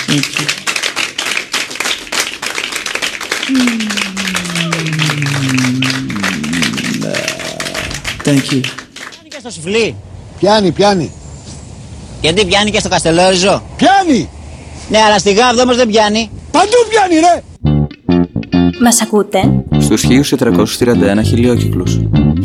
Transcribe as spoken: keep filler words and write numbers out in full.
Thank you. Πιάνει και στο Σουφλί. Πιάνει, πιάνει. Γιατί πιάνει και στο Καστελόριζο. Πιάνει! Ναι, αλλά στη Γάβδο όμως δεν πιάνει. Παντού πιάνει, ρε! Μας ακούτε? Στους χίλιους τετρακόσιους τριάντα ένα χιλιόκυκλους.